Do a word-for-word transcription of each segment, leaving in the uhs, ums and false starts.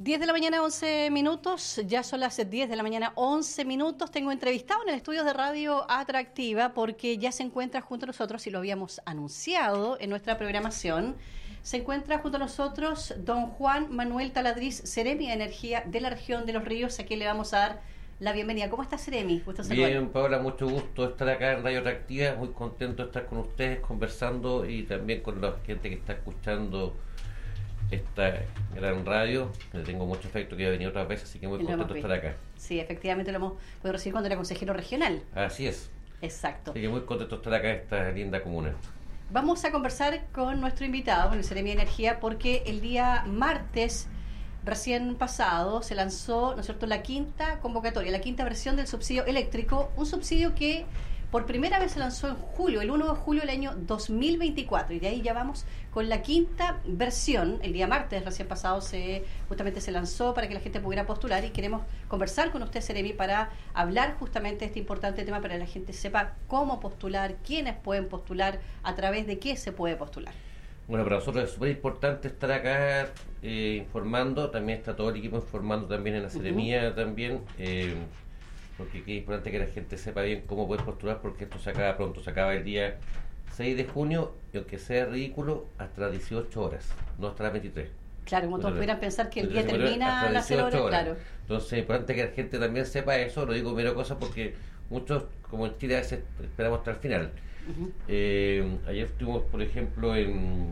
diez de la mañana, once minutos, ya son las diez de la mañana, once minutos. Tengo entrevistado en el estudio de Radio Atractiva porque ya se encuentra junto a nosotros, y lo habíamos anunciado en nuestra programación, se encuentra junto a nosotros don Juan Manuel Taladriz, Seremi de Energía de la región de Los Ríos. Aquí le vamos a dar la bienvenida. ¿Cómo está, Seremi? Gusto saludar. Bien, Paola, mucho gusto estar acá en Radio Atractiva, muy contento de estar con ustedes conversando y también con la gente que está escuchando esta gran radio. Le tengo mucho afecto, que he venido otras veces, así que muy contento de estar acá. Sí, efectivamente lo hemos podido recibir cuando era consejero regional. Así es. Exacto. Así que muy contento de estar acá en esta linda comuna. Vamos a conversar con nuestro invitado, con el Seremi de Energía, porque el día martes recién pasado se lanzó, ¿no es cierto?, la quinta convocatoria, la quinta versión del subsidio eléctrico, un subsidio que por primera vez se lanzó en julio, el primero de julio del año dos mil veinticuatro, y de ahí ya vamos con la quinta versión. El día martes recién pasado se justamente se lanzó para que la gente pudiera postular, y queremos conversar con usted, Seremi, para hablar justamente de este importante tema, para que la gente sepa cómo postular, quiénes pueden postular, a través de qué se puede postular. Bueno, para nosotros es súper importante estar acá eh, informando. También está todo el equipo informando también en la Seremía, uh-huh. también eh, porque es importante que la gente sepa bien cómo poder postular, porque esto se acaba pronto, se acaba el día seis de junio, y aunque sea ridículo, hasta las dieciocho horas, no hasta las veintitrés. Claro, como todos pudieran pensar que el día termina a las cero horas, claro. Entonces es importante que la gente también sepa eso. Lo digo mera cosa porque muchos, como en Chile, a veces esperamos hasta el final. Uh-huh. eh, ayer estuvimos, por ejemplo, en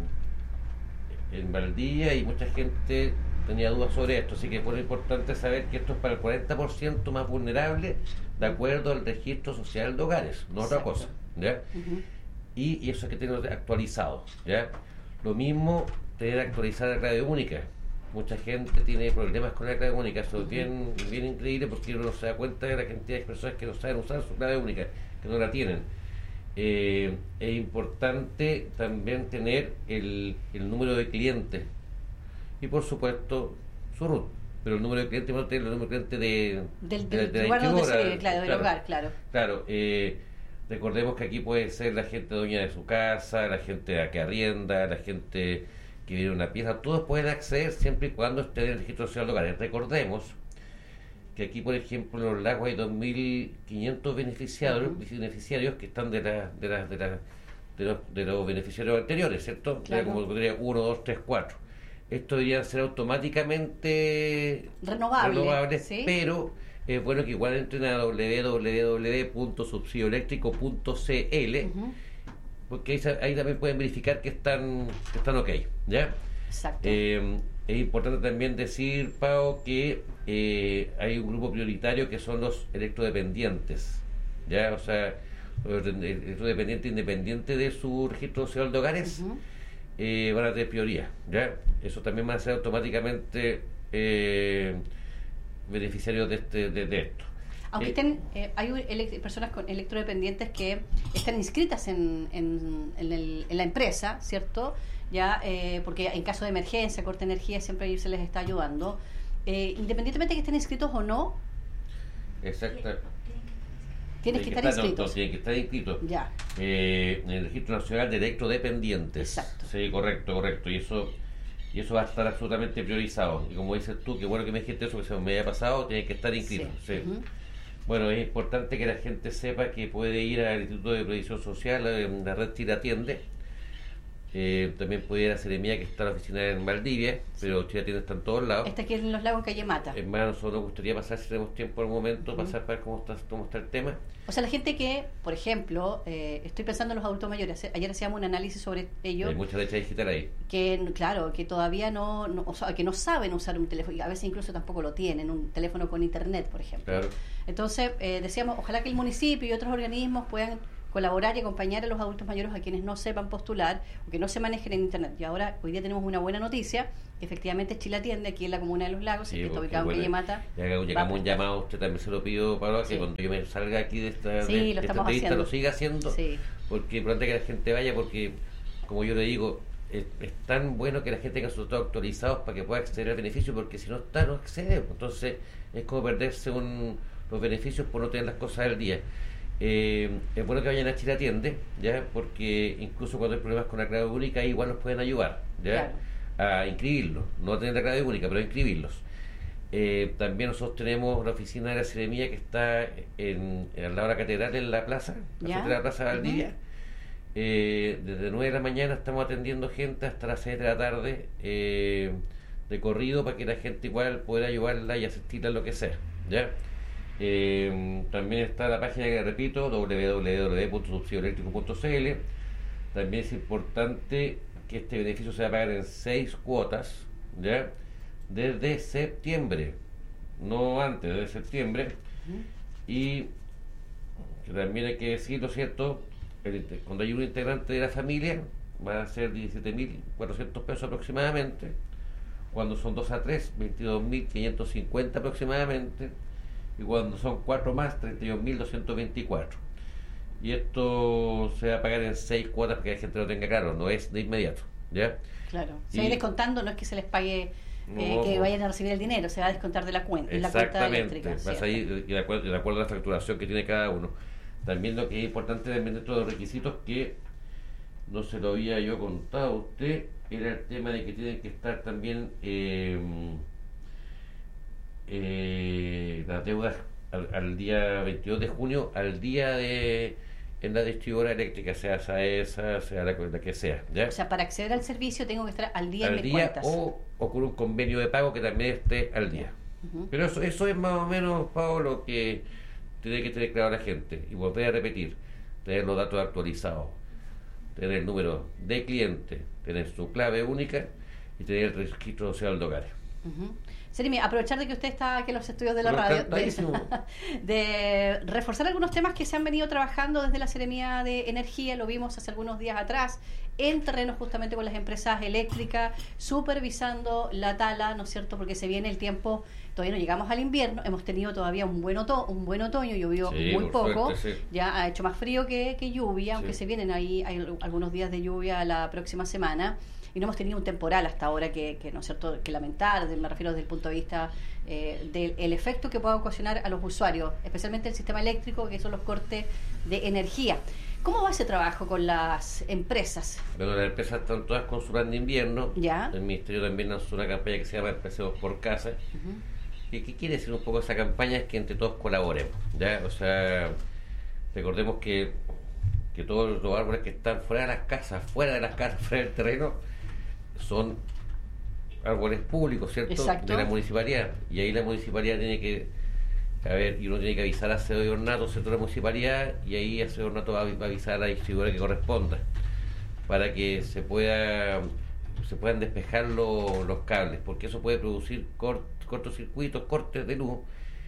en Valdivia, y mucha gente tenía dudas sobre esto, así que es muy importante saber que esto es para el cuarenta por ciento más vulnerable, de acuerdo al registro social de hogares, no otra cosa, ¿ya? Uh-huh. y, y eso hay que tenerlo actualizado, ¿ya? Lo mismo, tener actualizada la clave única. Mucha gente tiene problemas con la clave única, eso es uh-huh. bien, bien increíble, porque uno se da cuenta de la cantidad de personas que no saben usar su clave única, que no la tienen. Eh, es importante también tener el, el número de clientes y, por supuesto, su R U T, pero el número de clientes no tener el número de clientes de, del, de, del de lugar donde se, claro, claro, del hogar, claro. Claro, eh, recordemos que aquí puede ser la gente dueña de su casa, la gente que arrienda, la gente que vive en una pieza, todos pueden acceder siempre y cuando estén en el registro social de hogares. Recordemos que aquí, por ejemplo, en Los Lagos hay dos mil quinientos beneficiarios, uh-huh. beneficiarios que están de, la, de, la, de, la, de, los, de los beneficiarios anteriores, ¿cierto? Claro. Como podría uno, dos, tres, cuatro. Esto debería ser automáticamente renovable, renovable, ¿sí? Pero es bueno que igual entren a doble u doble u doble u punto subsidio eléctrico punto c l, uh-huh. porque ahí, ahí también pueden verificar que están, que están ok, ¿ya? Exacto. Eh, es importante también decir, Pao, que eh, hay un grupo prioritario que son los electrodependientes, ¿ya? O sea, los electrodependientes independientes de su registro social de hogares, uh-huh. eh, van a tener prioridad, ¿ya? Eso también va a ser automáticamente eh, beneficiarios de, este, de, de esto. Aunque eh, estén, eh, hay elect- personas con electrodependientes que están inscritas en, en, en, el, en la empresa, ¿cierto? Ya, eh, porque en caso de emergencia, corte de energía, siempre ahí se les está ayudando. Eh, independientemente de que estén inscritos o no. Exacto. Tienes que, que estar inscritos. No, tienen que estar inscritos. Ya. Eh, en el Registro Nacional de Electrodependientes. Exacto. Sí, correcto, correcto. Y eso y eso va a estar absolutamente priorizado. Y como dices tú, qué bueno que me dijiste eso, que se me había pasado, tienen que estar inscritos. Sí. Sí. Uh-huh. Bueno, es importante que la gente sepa que puede ir al Instituto de Previsión Social, la red Chile Atiende. Eh, también puede ir a Seremía, que está en la oficina en Valdivia, sí. pero Chile Atiende está en todos lados. Está aquí en Los Lagos, calle Mata. Hermano, nosotros nos gustaría pasar, si tenemos tiempo en algún momento, uh-huh. pasar para ver cómo está, cómo está el tema. O sea, la gente que, por ejemplo, eh, estoy pensando en los adultos mayores, ayer hacíamos un análisis sobre ello. Hay mucha leche digital ahí. Que, claro, que todavía no, no o sea, que no saben usar un teléfono, y a veces incluso tampoco lo tienen, un teléfono con internet, por ejemplo. Claro. Entonces, eh, decíamos, ojalá que el municipio y otros organismos puedan colaborar y acompañar a los adultos mayores, a quienes no sepan postular o que no se manejen en internet. Y ahora, hoy día tenemos una buena noticia, que efectivamente Chile Atiende aquí en la comuna de Los Lagos, sí, que está ubicado en calle Mata. Ya llegamos un llamado, usted también se lo pido, Pablo, que sí. cuando yo me salga aquí de esta, sí, de, lo de esta entrevista haciendo. lo siga haciendo, sí. porque es importante que la gente vaya, porque como yo le digo, es, es tan bueno que la gente tenga sus datos actualizados para que pueda acceder al beneficio, porque si no está, no accede. Entonces es como perderse un, los beneficios por no tener las cosas al día. Eh, es bueno que vayan a Chile Atiende, ya, porque incluso cuando hay problemas con la clave única, igual nos pueden ayudar, ya, claro. a inscribirlos, no a tener la clave única, pero a inscribirlos. Eh, también nosotros tenemos la oficina de la Seremía que está en, en al lado de la catedral, en la plaza, la ¿Ya? de la plaza de Valdivia. Ujú. Eh, desde nueve de la mañana estamos atendiendo gente hasta las seis de la tarde, eh, de corrido, para que la gente igual pueda ayudarla y asistirla a lo que sea, ¿ya? Eh, también está la página que repito, doble u doble u doble u punto subsidio eléctrico punto c l. También es importante que este beneficio se va a pagar en seis cuotas, ¿ya? Desde septiembre, no antes, desde septiembre. Ujú. Y que también hay que decirlo, ¿cierto? El, cuando hay un integrante de la familia, va a ser diecisiete mil cuatrocientos pesos aproximadamente. Cuando son dos a tres, veintidós mil quinientos cincuenta aproximadamente. Y cuando son cuatro más, treinta y un mil doscientos veinticuatro. Y esto se va a pagar en seis cuotas para que la gente lo tenga claro, no es de inmediato, ¿ya? Claro. Se Y- va a ir descontando, no es que se les pague, eh, No, que no. vayan a recibir el dinero, se va a descontar de la cuenta, en la cuenta Exactamente, eléctrica. vas ¿cierto? ahí y de acuerdo, de acuerdo a la facturación que tiene cada uno. También lo que es importante también dentro de los requisitos, que no se lo había yo contado a usted, era el tema de que tienen que estar también eh, eh, las deudas al, al día veintidós de junio, al día de en la distribuidora eléctrica, sea SAESA, sea la, la que sea, ¿ya? O sea, para acceder al servicio tengo que estar al día en Al mis día, cuentas. o, o con un convenio de pago que también esté al día. Ujú. Pero eso, eso es más o menos, Pablo, lo que tiene que tener claro la gente. Y volver a repetir, tener los datos actualizados, tener el número de cliente, tener su clave única y tener el registro social de hogares. Ujú. Seremi, aprovechar de que usted está aquí en los estudios de la Pero radio, encantadísimo. de, de reforzar algunos temas que se han venido trabajando desde la Seremía de Energía, lo vimos hace algunos días atrás, en terreno justamente con las empresas eléctricas, supervisando la tala, ¿no es cierto? Porque se viene el tiempo, todavía no llegamos al invierno, hemos tenido todavía un buen, oto- un buen otoño, llovió Sí, muy por poco, suerte, sí. ya ha hecho más frío que, que lluvia, aunque Sí. se vienen ahí hay algunos días de lluvia la próxima semana. Y no hemos tenido un temporal hasta ahora que, que no es cierto, que lamentar, de- me refiero desde el punto de vista eh, del efecto que pueda ocasionar a los usuarios, especialmente el sistema eléctrico, que son los cortes de energía. ¿Cómo va ese trabajo con las empresas? Bueno, las empresas están todas con su plan de invierno. Ya. El Ministerio también lanzó una campaña que se llama Empecemos por Casa. Ujú. ¿Y qué quiere decir un poco esa campaña? Es que entre todos colaboremos, ¿ya? O sea, recordemos que, que todos los árboles que están fuera de las casas, fuera de las casas, fuera del terreno, son árboles públicos, ¿cierto? Exacto. De la municipalidad. Y ahí la municipalidad tiene que, a ver, y uno tiene que avisar a Aceo y Ornato, ¿cierto? La municipalidad, y ahí Aceo y Ornato va a va a avisar a la distribuidora que corresponda, para que se pueda se puedan despejar lo- los cables, porque eso puede producir cort- cortocircuitos, cortes de luz,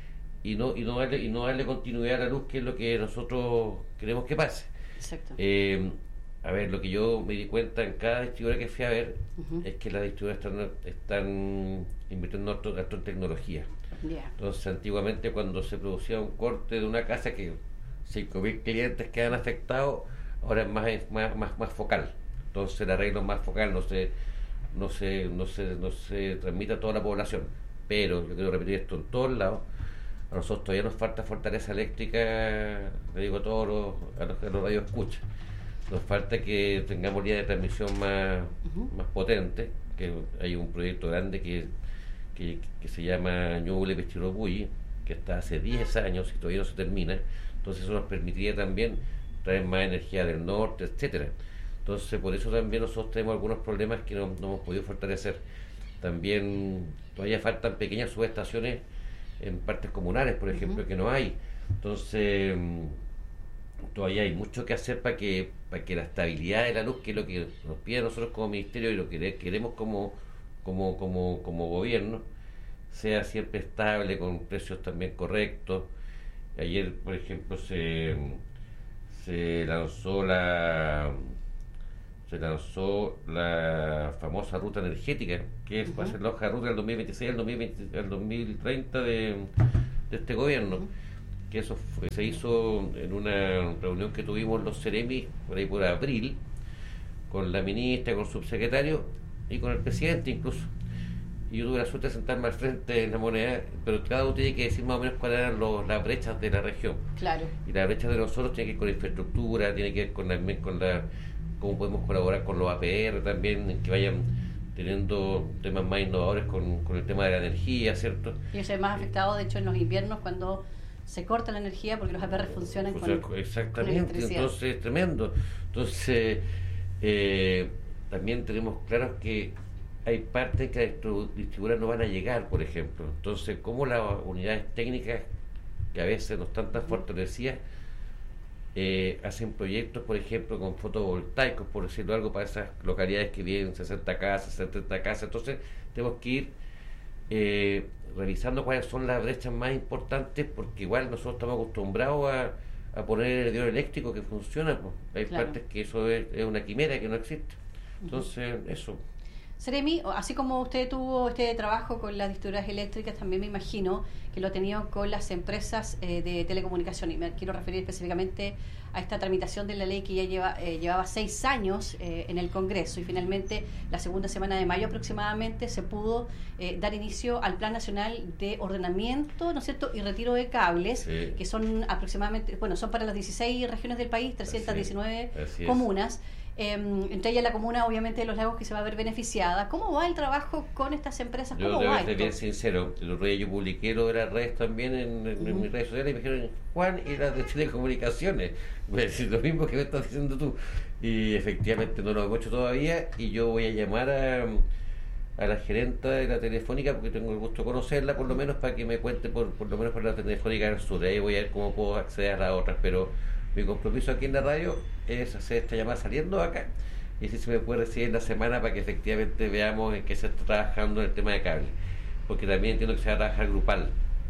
y no y no darle, y no darle continuidad a la luz, que es lo que nosotros queremos que pase. Exacto. Eh, a ver, lo que yo me di cuenta en cada distribuidora que fui a ver, Ujú. es que las distribuidoras están, están invirtiendo harto, harto en tecnología. Ya. Entonces, antiguamente, cuando se producía un corte de una casa que cinco mil clientes quedan afectados, ahora es más, es más, más, más focal. Entonces, el arreglo es más focal, no se, no se, no se, no se transmite a toda la población. Pero, yo quiero repetir esto en todos lados, a nosotros todavía nos falta fortaleza eléctrica, le digo a todos los, a los, a los radioescuchas. Nos falta que tengamos líneas de transmisión más, Ujú. más potentes, que hay un proyecto grande que, que, que se llama Ñuble Pestirobulli, que está hace diez años y todavía no se termina. Entonces eso nos permitiría también traer más energía del norte, etcétera. Entonces por eso también nosotros tenemos algunos problemas que no, no hemos podido fortalecer. También todavía faltan pequeñas subestaciones en partes comunales, por ejemplo, Ujú. que no hay. Entonces mm, todavía hay mucho que hacer para que para que la estabilidad de la luz, que es lo que nos pide nosotros como ministerio y lo que queremos como como como como gobierno, sea siempre estable, con precios también correctos. Ayer, por ejemplo, se se lanzó la se lanzó la famosa ruta energética, que es, Ujú. va a ser la hoja de ruta del dos mil veintiséis al dos mil veinte al dos mil treinta de, de este gobierno. Ujú. Que eso fue- se hizo en una reunión que tuvimos los Ceremis por ahí por abril, con la ministra, con el subsecretario y con el presidente incluso. Y yo tuve la suerte de sentarme al frente de la moneda, pero cada uno tiene que decir más o menos cuáles eran los, las brechas de la región. Claro. Y las brechas de nosotros tienen que ver con la infraestructura, tiene que ver con la, con la cómo podemos colaborar con los A P R también, que vayan teniendo temas más innovadores con, con el tema de la energía, ¿cierto? Y eso es más afectado, de hecho, en los inviernos cuando se corta la energía porque los A P R funcionan O con, sea, con exactamente, electricidad. entonces es tremendo. Entonces, eh, también tenemos claro que hay partes que las distribuidoras no van a llegar, por ejemplo. Entonces, ¿cómo las unidades técnicas, que a veces no están tan fortalecidas, eh, hacen proyectos, por ejemplo, con fotovoltaicos, por decirlo algo, para esas localidades que viven sesenta casas, setenta casas? Entonces, tenemos que ir eh, revisando cuáles son las brechas más importantes, porque igual nosotros estamos acostumbrados a, a poner el hervidor eléctrico que funciona, pues. Hay Claro. partes que eso es, es una quimera que no existe. Entonces, uh-huh. eso. Seremi, así como usted tuvo este trabajo con las distribuidoras eléctricas, también me imagino que lo ha tenido con las empresas eh, de telecomunicación. Y me quiero referir específicamente a esta tramitación de la ley que ya lleva, eh, llevaba seis años eh, en el Congreso, y finalmente la segunda semana de mayo aproximadamente se pudo eh, dar inicio al Plan Nacional de Ordenamiento, ¿no es cierto?, y retiro de cables, Sí. que son aproximadamente, bueno, son para las dieciséis regiones del país, trescientas diecinueve Así es. comunas. Eh, entre ellas la comuna, obviamente, de Los Lagos, que se va a ver beneficiada. ¿Cómo va el trabajo con estas empresas? Yo ¿Cómo debo va ser esto? bien sincero. El otro día yo publiqué lo de las redes también en, en, en Ujú. mis redes sociales, y me dijeron: Juan, y las de telecomunicaciones. Me decís lo mismo que me estás diciendo tú. Y efectivamente no lo hemos hecho todavía, y yo voy a llamar a, a la gerenta de la Telefónica, porque tengo el gusto de conocerla, por lo menos, para que me cuente por, por lo menos por la Telefónica del Sur. Ahí voy a ver cómo puedo acceder a las otras, pero mi compromiso aquí en la radio es hacer esta llamada saliendo acá, y si se me puede recibir en la semana, para que efectivamente veamos en qué se está trabajando en el tema de cable, porque también entiendo que se va a trabajar grupal.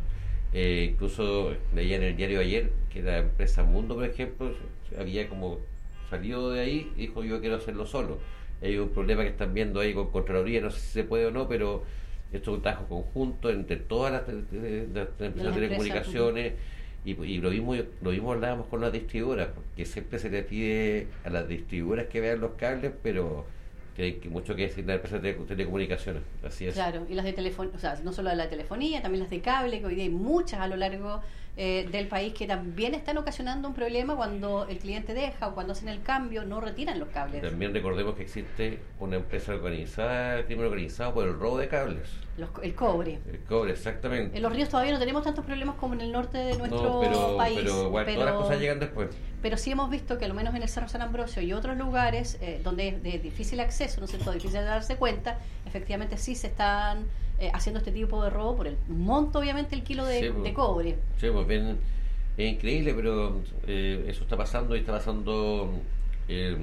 Eh, incluso leía en el diario ayer que la empresa Mundo, por ejemplo, había como salido de ahí y dijo: yo quiero hacerlo solo. Hay un problema que están viendo ahí con Contraloría, no sé si se puede o no, pero esto es un trabajo conjunto entre todas las, de, de, de, de empresas de telecomunicaciones. Y, y lo mismo lo mismo hablábamos con las distribuidoras, porque siempre se le pide a las distribuidoras que vean los cables, pero tienen que, mucho que decir las empresas de telecomunicaciones. Así es. Claro, y las de telefonía, o sea, no solo la telefonía, también las de cable, que hoy día hay muchas a lo largo eh, del país, que también están ocasionando un problema cuando el cliente deja o cuando hacen el cambio, no retiran los cables. También recordemos que existe una empresa organizada, crimen organizado por el robo de cables. Los, el cobre. El cobre, exactamente. En los ríos todavía no tenemos tantos problemas como en el norte de nuestro no, pero, país. pero, bueno, pero, todas las cosas llegan después. Pero sí hemos visto que al menos en el Cerro San Ambrosio y otros lugares eh, donde es de difícil acceso, ¿no es cierto?, difícil de darse cuenta, efectivamente sí se están eh, haciendo este tipo de robo por el monto, obviamente, el kilo de, sí, pues, de cobre. Sí, pues bien, es increíble, pero eh, eso está pasando, y está pasando eh,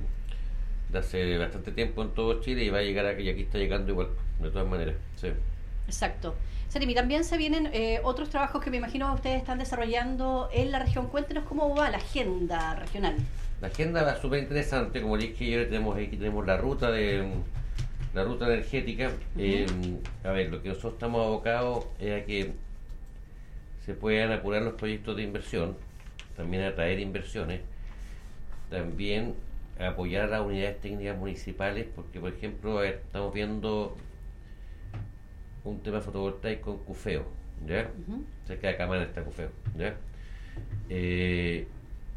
de hace bastante tiempo en todo Chile, y va a llegar aquí, y aquí está llegando igual, de todas maneras. Sí. Exacto. Seremi, también se vienen eh, otros trabajos que me imagino ustedes están desarrollando en la región. Cuéntenos cómo va la agenda regional. La agenda va súper interesante, como dije, ayer tenemos aquí tenemos la ruta de la ruta energética. Uh-huh. eh, a ver, lo que nosotros estamos abocados es a que se puedan apurar los proyectos de inversión, también atraer inversiones, también apoyar a las unidades técnicas municipales, porque, por ejemplo, a ver, estamos viendo un tema fotovoltaico en Cufeo, ¿ya? Uh-huh. Cerca de Camana está Cufeo, ¿ya? Eh,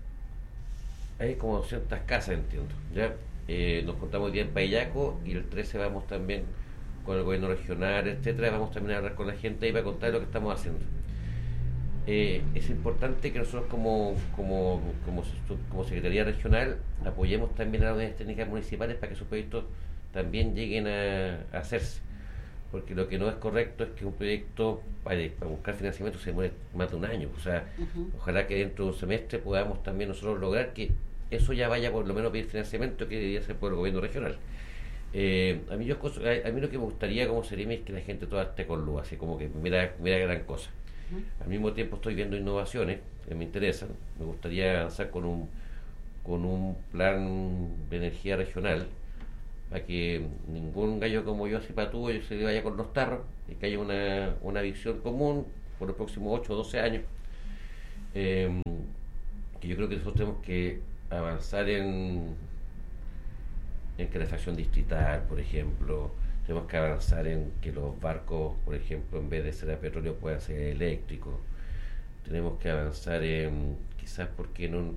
hay como doscientas casas, entiendo, ¿ya? Eh, nos contamos hoy día en Payaco, y el trece vamos también con el gobierno regional, etcétera. Vamos también a hablar con la gente ahí para contar lo que estamos haciendo. Eh, es importante que nosotros como, como, como, como Secretaría Regional apoyemos también a las unidades técnicas municipales para que esos proyectos también lleguen a, a hacerse, porque lo que no es correcto es que un proyecto para, para buscar financiamiento se demore más de un año. O sea, uh-huh. Ojalá que dentro de un semestre podamos también nosotros lograr que eso ya vaya por lo menos a pedir financiamiento, que debería ser por el gobierno regional. Eh, a mí yo a, a mí lo que me gustaría como Seremi es que la gente toda esté con luz, así como que mira, mira gran cosa. Uh-huh. Al mismo tiempo estoy viendo innovaciones que me interesan. Me gustaría avanzar con un con un plan de energía regional, para que ningún gallo como yo, así patúo, se vaya con los tarros, y que haya una, una visión común por los próximos ocho o doce años. Eh, que yo creo que nosotros tenemos que avanzar en, en calefacción distrital, por ejemplo. Tenemos que avanzar en que los barcos, por ejemplo, en vez de ser a petróleo, puedan ser eléctricos. Tenemos que avanzar en, quizás, porque no